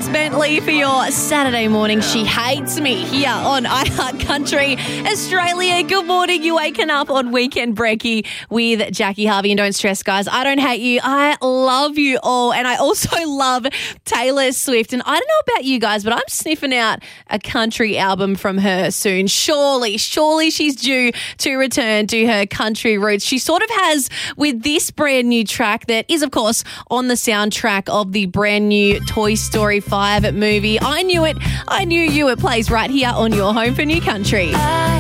Alex Bentley for your Saturday morning. She hates me here on iHeart Country Australia. Good morning. You're waking up on Weekend Brekkie with Jackie Harvey. And don't stress, guys. I don't hate you. I love you all. And I also love Taylor Swift. And I don't know about you guys, but I'm sniffing out a country album from her soon. Surely she's due to return to her country roots. She sort of has with this brand new track that is, of course, on the soundtrack of the brand new Toy Story 5 movie. I knew it. I knew you. It plays right here on your home for New Country.